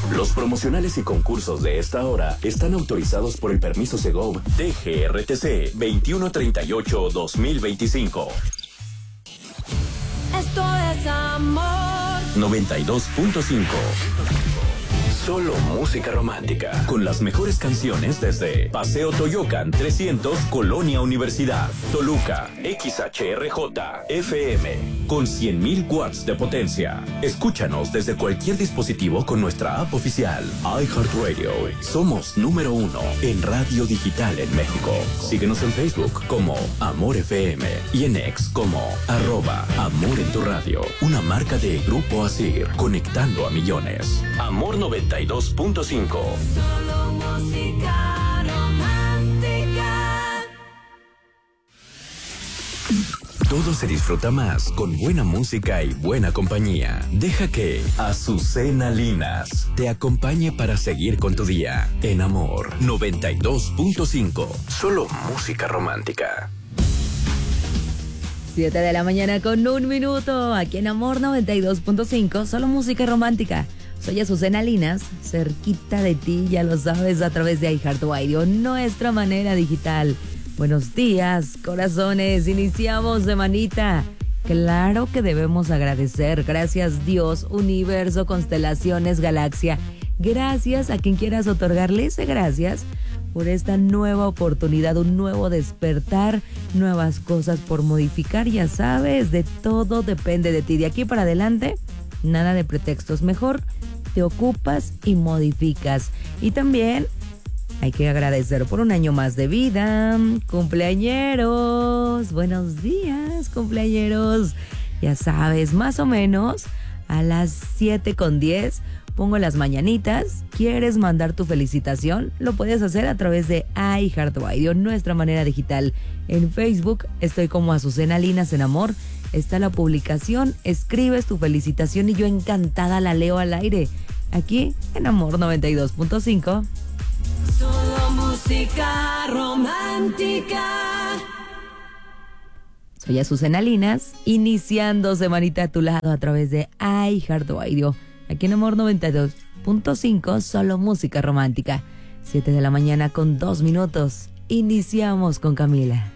Los promocionales y concursos de esta hora están autorizados por el permiso Segov DGRTC 2138-2025. Esto es amor. 92.5. Solo música romántica. Con las mejores canciones desde Paseo Toyocan 300, Colonia Universidad, Toluca, XHRJ, FM, con 100,000 watts de potencia. Escúchanos desde cualquier dispositivo con nuestra app oficial, iHeartRadio. Somos número 1 en radio digital en México. Síguenos en Facebook como Amor FM y en X como @Amor en tu radio. Una marca de Grupo Asir, conectando a millones. Amor 92.5. Solo música romántica. Todo se disfruta más con buena música y buena compañía. Deja que Azucena Linas te acompañe para seguir con tu día. En Amor 92.5. Solo música romántica. 7 de la mañana con 1 minuto. Aquí en Amor 92.5. Solo música romántica. Soy Azucena Linas, cerquita de ti, ya lo sabes, a través de iHeartRadio, nuestra manera digital. Buenos días, corazones, iniciamos semanita. Claro que debemos agradecer, gracias Dios, universo, constelaciones, galaxia. Gracias a quien quieras otorgarle ese gracias por esta nueva oportunidad, un nuevo despertar, nuevas cosas por modificar, ya sabes, de todo depende de ti. De aquí para adelante, nada de pretextos, mejor te ocupas y modificas. Y también hay que agradecer por un año más de vida. Cumpleañeros, buenos días, cumpleañeros. Ya sabes, más o menos a las 7:10 pongo las mañanitas. ¿Quieres mandar tu felicitación? Lo puedes hacer a través de iHeartRadio, nuestra manera digital. En Facebook estoy como Azucena Linas en Amor. Está la publicación, escribes tu felicitación y yo encantada la leo al aire. Aquí en Amor 92.5. Solo música romántica. Soy Azucena Linas, iniciando semanita a tu lado a través de iHeartRadio. Aquí en Amor 92.5, solo música romántica. 7 de la mañana con 2 minutos. Iniciamos con Camila.